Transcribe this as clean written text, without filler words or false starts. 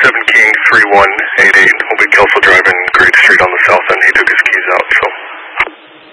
7 King 3188, will be Kelso Drive and Great Street on the south end